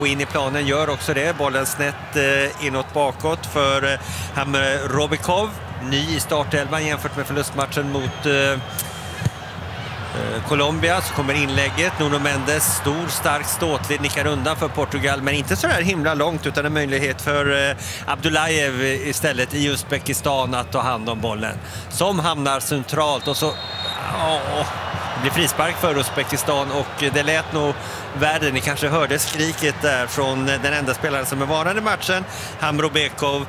Och in i planen gör också det. Bollen snett inåt bakåt för Robikov. Ny i startelvan jämfört med förlustmatchen mot Colombia. Så kommer inlägget. Nuno Mendes, stor, stark, ståtlig, nickar undan för Portugal. Men inte så där himla långt, utan en möjlighet för Abdullajev istället i Uzbekistan att ta hand om bollen. Som hamnar centralt och så... Det blir frispark för Uzbekistan och det lät nog värre. Ni kanske hörde skriket där från den enda spelaren som är varande i matchen. Hamrobekov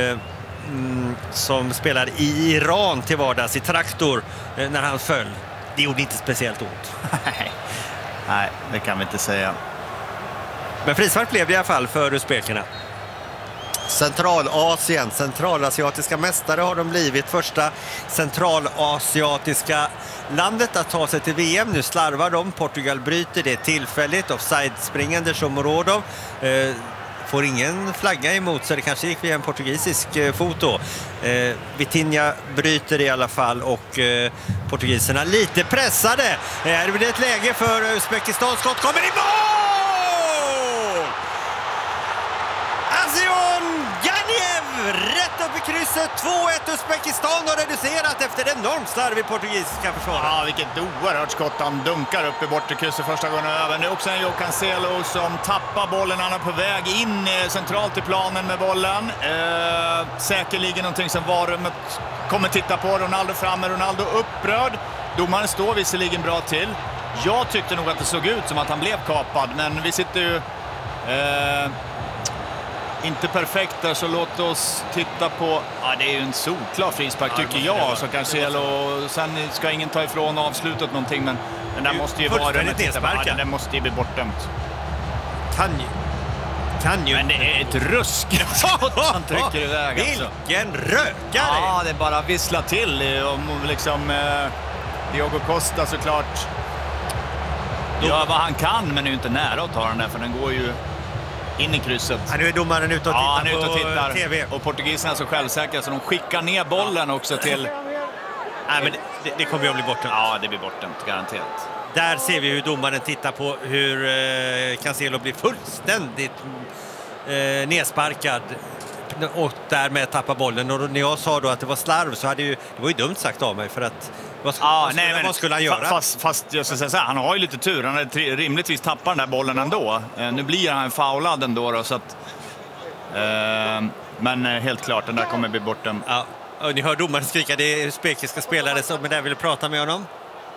som spelar i Iran till vardags i traktor när han föll. Det gjorde inte speciellt ont. Nej, det kan vi inte säga. Men frispark blev det i alla fall för uzbekerna. Centralasien, centralasiatiska mästare har de blivit. Första centralasiatiska landet att ta sig till VM. Nu slarvar de. Portugal bryter det tillfälligt. Offside-springande Shomurodov får ingen flagga emot, så det kanske gick via en portugisisk foto. Vitinha bryter i alla fall och portugiserna lite pressade. Det blir ett läge för Uzbekistan. Skott kommer i mål! Azion Ganiev rätt upp i krysset. 2-1. Uzbekistan har reducerat efter enormt slarv i portugisiska försvaret. Ja, vilket oerhört skott. Han dunkar upp i bortre krysset första gången över. Det är också en João Cancelo som tappar bollen. Han är på väg in centralt i planen med bollen. Säkerligen någonting som varummet kommer titta på. Ronaldo framme, Ronaldo upprörd. Domaren står visserligen bra till. Jag tyckte nog att det såg ut som att han blev kapad, men vi sitter ju... inte perfekt där, så låt oss titta på... Ja, det är ju en solklar frispark tycker jag. Så Cancelo, sen ska ingen ta ifrån avslutet någonting, men den måste ju vara... Den måste ju bli bortdömt. Kan ju. Men det är ett rusk. Han trycker iväg. Alltså. Vilken rökare! Ja, det är bara vissla till. Och liksom Diogo Costa såklart gör vad han kan, men är ju inte nära att ta den där, för den går ju in i krysset. Nu är domaren ute och tittar, han är ute och tittar. TV. Och portugiserna är så självsäkra så de skickar ner bollen också till... Nej, men det kommer ju att bli bortdömt. Ja, det blir bortdömt, garanterat. Där ser vi hur domaren tittar på hur Cancelo blir fullständigt nedsparkad och därmed tappar bollen. Och när jag sa då att det var slarv, så hade det var ju dumt sagt av mig, för att vad skulle han göra? Fast jag ska säga så här, han har ju lite tur. Han hade rimligtvis tappat den där bollen ändå. Nu blir han foulad ändå så att, men helt klart, den där kommer bli bortom. Ja, och ni hör domaren skrika, det är uzbekiska spelare som där vill prata med honom.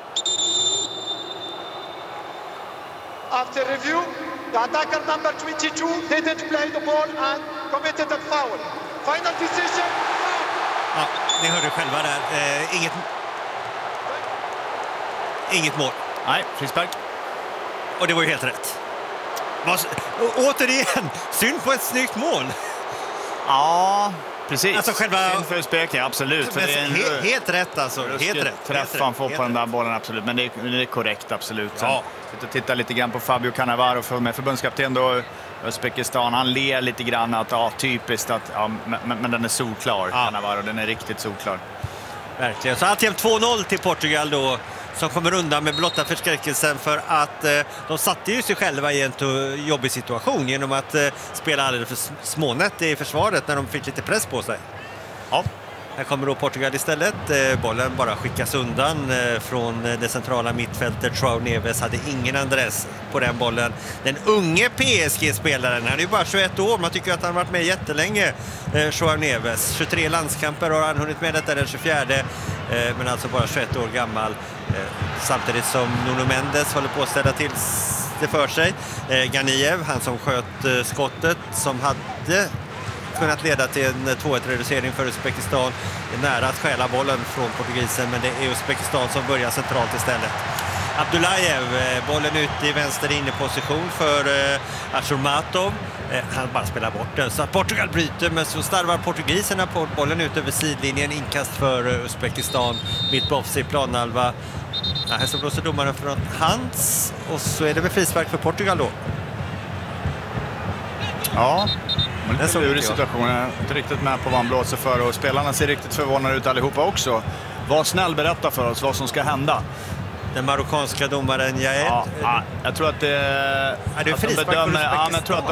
After review, the attacker number 22 didn't play the ball and committed a foul. Final decision. Ja, ni hörde själva där. Inget mål. Nej, frispark. Och det var ju helt rätt. Återigen, synd på ett snyggt mål. Ja, precis. Alltså själva... Synd för Uzbek, ja, absolut. För det är helt rätt alltså. Helt rätt. Träff han får på den där bollen, absolut. Men det är korrekt, absolut. Ja. Titta lite grann på Fabio Cannavaro med förbundskapten då, Uzbekistan. Han ler lite grann att typiskt att men den är solklar, Cannavaro. Den är riktigt solklar. Verkligen. Så alltid 2-0 till Portugal då, som kommer undan med blotta förskräckelsen, för att de satte ju sig själva i en jobbig situation genom att spela alldeles för smånät i försvaret när de fick lite press på sig. Ja. Här kommer då Portugal istället. Bollen bara skickas undan från det centrala mittfältet. João Neves hade ingen adress på den bollen. Den unge PSG-spelaren, han är ju bara 21 år. Man tycker att han har varit med jättelänge, João Neves. 23 landskamper har han hunnit med, detta den 24. Men alltså bara 21 år gammal. Samtidigt som Nuno Mendes håller på att ställa till det för sig. Ganiev, han som sköt skottet som hade kunnat leda till en 2-1-reducering för Uzbekistan. Det är nära att stjäla bollen från portugisen, men det är Uzbekistan som börjar centralt istället. Abdullajev, bollen ut i vänster inneposition för Ashurmatov. Han bara spelar bort den, så att Portugal bryter, men så starvar portugiserna på bollen ut över sidlinjen. Inkast för Uzbekistan, mitt på offside planhalva. Här så blåser domaren från hands, och så är det med frispark för Portugal då. Ja, men det är så i situationen. Inte riktigt med på vad han blåser för, och spelarna ser riktigt förvånade ut allihopa också. Var snäll, berätta för oss vad som ska hända. Den marockanska domaren Jaed. Ja, jag tror att det... Ja, det är frispark på jag tror att